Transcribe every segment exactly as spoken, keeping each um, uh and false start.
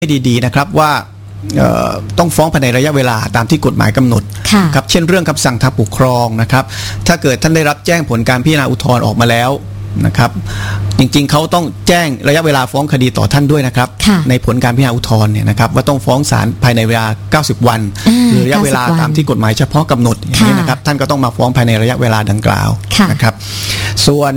ให้ดีๆนะครับว่าต้องฟ้องภายในระยะเวลาตามที่กฎหมายกำหนดครับเช่นเรื่องคำสั่งทางปกครองนะครับถ้าเกิดท่านได้รับแจ้งผลการพิจารณาอุทธรณ์ออกมาแล้วนะครับจริงๆเขาต้องแจ้งระยะเวลาฟ้องคดีต่อท่านด้วยนะครับในผลการพิจารณาอุทธรณ์เนี่ยนะครับว่าต้องฟ้องศาลภายในเวลาเก้าสิบวันหรือระยะเวลาตามที่กฎหมายเฉพาะกำหนดอย่างนี้นะครับท่านก็ต้องมาฟ้องภายในระยะเวลาดังกล่าวนะครับส่วน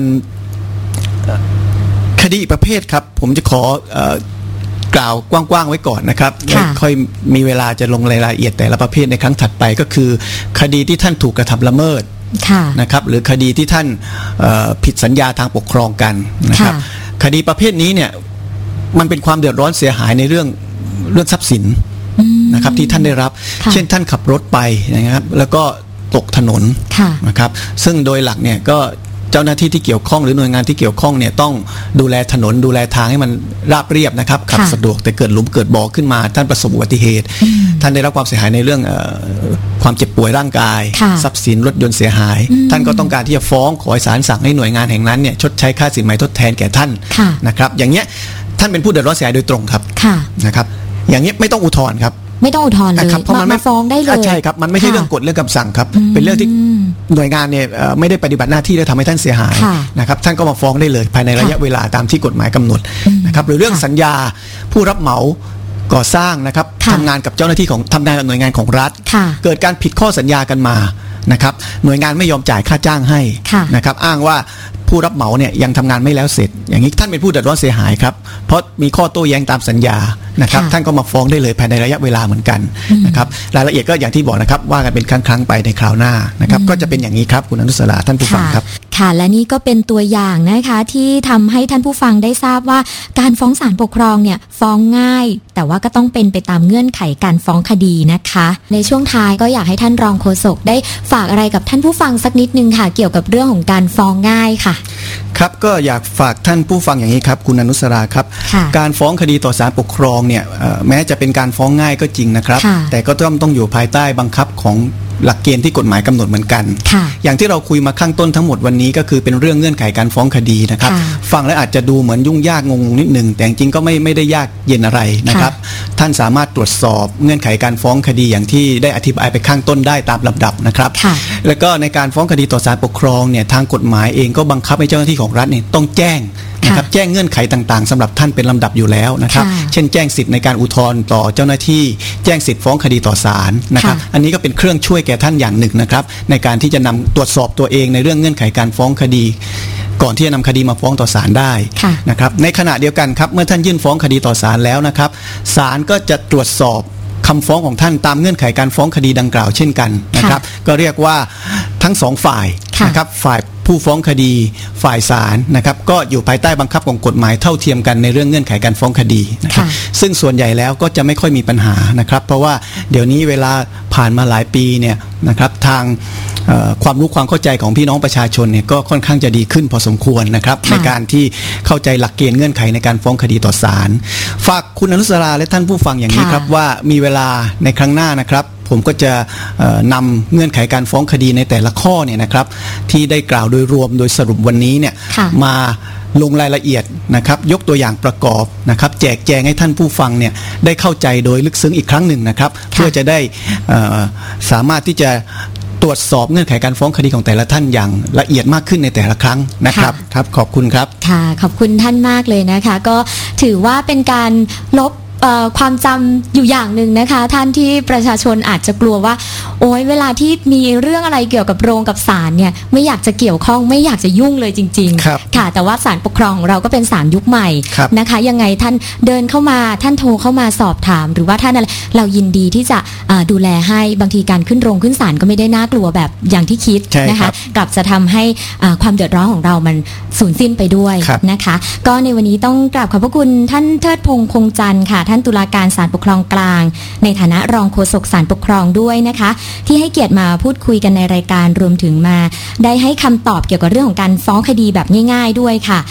คดีประเภทครับผมจะขอกล่าวกว้างๆไว้ก่อนนะครับไม่ค่อยมีเวลาจะลงรายละเอียดแต่ละประเภทในครั้งถัดไปก็คือคดีที่ท่านถูกกระทำละเมิดนะครับหรือคดีที่ท่านผิดสัญญาทางปกครองกันนะครับคดีประเภทนี้เนี่ยมันเป็นความเดือดร้อนเสียหายในเรื่องเรื่องทรัพย์สินนะครับที่ท่านได้รับเช่นท่านขับรถไปนะครับแล้วก็ตกถนนนะครับซึ่งโดยหลักเนี่ยก็เจ้าหน้าที่ที่เกี่ยวข้องหรือหน่วยงานที่เกี่ยวข้องเนี่ยต้องดูแลถนนดูแลทางให้มันราบเรียบนะครับขับสะดวกแต่เกิดหลุมเกิดบ่อขึ้นมาท่านประสบอุบัติเหตุท่านได้รับความเสียหายในเรื่องความเจ็บป่วยร่างกายทรัพย์สินรถยนต์เสียหายท่านก็ต้องการที่จะฟ้องขอให้ศาลสั่งให้หน่วยงานแห่งนั้นเนี่ยชดใช้ค่าสินไหมทดแทนแก่ท่านนะครับอย่างเงี้ยท่านเป็นผู้เดือดร้อนเสียหายโดยตรงครับนะครับอย่างเงี้ยไม่ต้องอุทธรณ์ครับไม่ต้องอุทธรณ์เลยเพราะมันไม่ฟ้องได้เลยใช่ครับมันไม่ใช่เรื่องกฎเรื่องคำสั่งครับเป็นเรื่องที่หน่วยงานเนี่ยไม่ได้ปฏิบัติหน้าที่และทำให้ท่านเสียหายนะครับท่านก็มาฟ้องได้เลยภายในระยะเวลาตามที่กฎหมายกำหนดนะครับหรือเรื่องสัญญาผู้รับเหมาก่อสร้างนะครับทำงานกับเจ้าหน้าที่ของทำงานกับหน่วยงานของรัฐเกิดการผิดข้อสัญญากันมานะครับหน่วยงานไม่ยอมจ่ายค่าจ้างให้นะครับอ้างว่าผู้รับเหมาเนี่ยยังทำงานไม่แล้วเสร็จอย่างนี้ท่านเป็นผู้เดือดร้อนเสียหายครับเพราะมีข้อโต้แย้งตามสัญญานะครับท่านก็มาฟ้องได้เลยภายในระยะเวลาเหมือนกันนะครับรายละเอียดก็อย่างที่บอกนะครับว่ากันเป็นครั้งๆไปในคราวหน้านะครับก็จะเป็นอย่างนี้ครับคุณอนุสราท่านผู้ฟังครับค่ะและนี่ก็เป็นตัวอย่างนะคะที่ทำให้ท่านผู้ฟังได้ทราบว่าการฟ้องศาลปกครองเนี่ยฟ้องง่ายแต่ว่าก็ต้องเป็นไปตามเงื่อนไขการฟ้องคดีนะคะในช่วงท้ายก็อยากให้ท่านรองโฆษกได้ฝากอะไรกับท่านผู้ฟังสักนิดนึงค่ะเกี่ยวกับเรื่องของการฟ้องง่ายค่ะครับก็อยากฝากท่านผู้ฟังอย่างนี้ครับคุณอนุสราครับการฟ้องคดีต่อศาลปกครองเนี่ยแม้จะเป็นการฟ้องง่ายก็จริงนะครับแต่ก็ต้องต้องอยู่ภายใต้บังคับของหลักเกณฑ์ที่กฎหมายกำหนดเหมือนกันอย่างที่เราคุยมาข้างต้นทั้งหมดวันนี้ก็คือเป็นเรื่องเงื่อนไขการฟ้องคดีนะครับฟังแล้วอาจจะดูเหมือนยุ่งยากงงนิดนึงแต่จริงก็ไม่ไม่ได้ยากเย็นอะไรนะครับท่านสามารถตรวจสอบเงื่อนไขการฟ้องคดีอย่างที่ได้อธิบายไปข้างต้นได้ตามลำดับนะครับแล้วก็ในการฟ้องคดีต่อศาลปกครองเนี่ยทางกฎหมายเองก็บังคับให้เจ้าหน้าที่ของรัฐเนี่ยต้องแจ้งนะครับแจ้งเงื่อนไขต่างๆสำหรับท่านเป็นลำดับอยู่แล้วนะครับเช่นแจ้งสิทธิ์ในการอุทธรณ์ต่อเจ้าหน้าที่แจ้งสิทธิ์ฟ้องคดีต่อศาลนะครับอันนี้ก็เป็นเครื่องช่วยแก่ท่านอย่างหนึ่งนะครับในการที่จะนำตรวจสอบตัวเองในเรื่องเงื่อนไขการฟ้องคดีก่อนที่จะนำคดีมาฟ้องต่อศาลได้นะครับในขณะเดียวกันครับเมื่อท่านยื่นฟ้องคดีต่อศาลแล้วนะครับศาลก็จะตรวจสอบคำฟ้องของท่านตามเงื่อนไขการฟ้องคดีดังกล่าวเช่นกันนะครับก็เรียกว่าทั้งสองฝ่ายนะครับฝ่ายผู้ฟ้องคดีฝ่ายศาลนะครับก็อยู่ภายใต้บังคับของกฎหมายเท่าเทียมกันในเรื่องเงื่อนไขการฟ้องคดีนะครับซึ่งส่วนใหญ่แล้วก็จะไม่ค่อยมีปัญหานะครับเพราะว่าเดี๋ยวนี้เวลาผ่านมาหลายปีเนี่ยนะครับทางความรู้ความเข้าใจของพี่น้องประชาชนเนี่ยก็ค่อนข้างจะดีขึ้นพอสมควรนะครับในการที่เข้าใจหลักเกณฑ์เงื่อนไขในการฟ้องคดีต่อศาลฝากคุณอนุสราและท่านผู้ฟังอย่างนี้ครับว่ามีเวลาในครั้งหน้านะครับผมก็จะนำเงื่อนไขการฟ้องคดีในแต่ละข้อเนี่ยนะครับที่ได้กล่าวโดยรวมโดยสรุปวันนี้เนี่ยมาลงรายละเอียดนะครับยกตัวอย่างประกอบนะครับแจกแจงให้ท่านผู้ฟังเนี่ยได้เข้าใจโดยลึกซึ้งอีกครั้งหนึ่งนะครับเพื่อจะได้สามารถที่จะตรวจสอบเงื่อนไขการฟ้องคดีของแต่ละท่านอย่างละเอียดมากขึ้นในแต่ละครั้งนะครับครับขอบคุณครับค่ะขอบคุณท่านมากเลยนะคะก็ถือว่าเป็นการลบความจำอยู่อย่างหนึ่งนะคะท่านที่ประชาชนอาจจะกลัวว่าโอ๊ยเวลาที่มีเรื่องอะไรเกี่ยวกับโรงกับศาลเนี่ยไม่อยากจะเกี่ยวข้องไม่อยากจะยุ่งเลยจริงๆค่ะแต่ว่าศาลปกครองของเราก็เป็นศาลยุคใหม่นะคะยังไงท่านเดินเข้ามาท่านโทรเข้ามาสอบถามหรือว่าท่านอะไรเรายินดีที่จะดูแลให้บางทีการขึ้นโรงขึ้นศาลก็ไม่ได้น่ากลัวแบบอย่างที่คิดนะคะกลับจะทำให้ความเดือดร้อนของเรามันสูญสิ้นไปด้วยนะคะก็ในวันนี้ต้องกราบขอบพระคุณท่านเทิดพงษ์คงจันทร์ค่ะท่านตุลาการศาลปกครองกลางในฐานะรองโฆษกศาลปกครองด้วยนะคะที่ให้เกียรติมาพูดคุยกันในรายการรวมถึงมาได้ให้คำตอบเกี่ยวกับเรื่องของการฟ้องคดีแบบง่ายๆด้วยค่ะ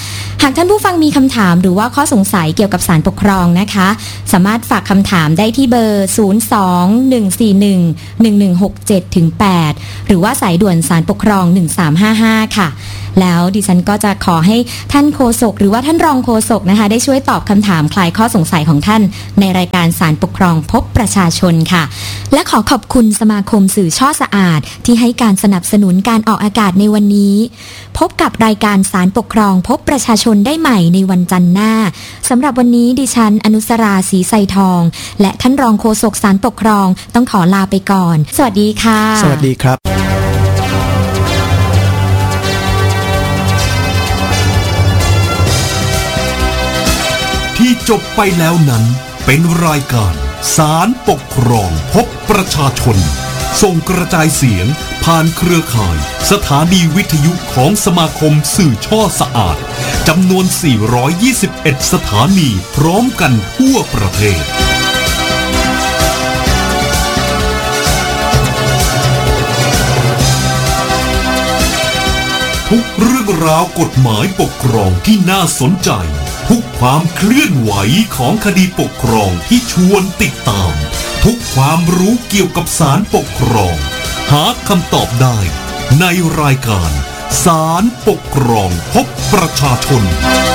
หากท่านผู้ฟังมีคำถามหรือว่าข้อสงสัยเกี่ยวกับศาลปกครองนะคะสามารถฝากคำถามได้ที่เบอร์ ศูนย์ สอง หนึ่ง สี่ หนึ่ง หนึ่ง หนึ่ง หก เจ็ด ถึง แปด หรือว่าสายด่วนศาลปกครองหนึ่งสามห้าห้าค่ะแล้วดิฉันก็จะขอให้ท่านโฆษกหรือว่าท่านรองโฆษกนะคะได้ช่วยตอบคำถามคลายข้อสงสัยของท่านในรายการศาลปกครองพบประชาชนค่ะและขอขอบคุณสมาคมสื่อช่อสะอาดที่ให้การสนับสนุนการออกอากาศในวันนี้พบกับรายการศาลปกครองพบประชาชนได้ใหม่ในวันจันทร์หน้าสำหรับวันนี้ดิฉันอนุสราศรีไซทองและท่านรองโฆษกศาลปกครองต้องขอลาไปก่อนสวัสดีค่ะสวัสดีครับที่จบไปแล้วนั้นเป็นรายการศาลปกครองพบประชาชนส่งกระจายเสียงผ่านเครือข่ายสถานีวิทยุของสมาคมสื่อช่อสะอาดจำนวนสี่ร้อยยี่สิบเอ็ดสถานีพร้อมกันทั่วประเทศทุกเรื่องราวกฎหมายปกครองที่น่าสนใจทุกความเคลื่อนไหวของคดีปกครองที่ชวนติดตามทุกความรู้เกี่ยวกับศาลปกครองหาคำตอบได้ในรายการศาลปกครองพบประชาชน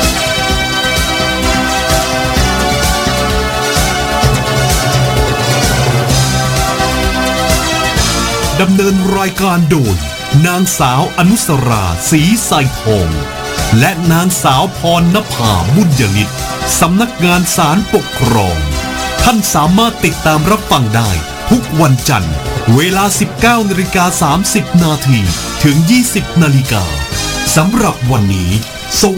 ดำเนินรายการโดยนางสาวอนุสราศรีไซทองและนางสาวพรณภาบุญยนิตสำนักงานศาลปกครองท่านสามารถติดตามรับฟังได้ทุกวันจันทร์เวลา สิบเก้านาฬิกาสามสิบนาที ถึง ยี่สิบนาฬิกาสำหรับวันนี้ส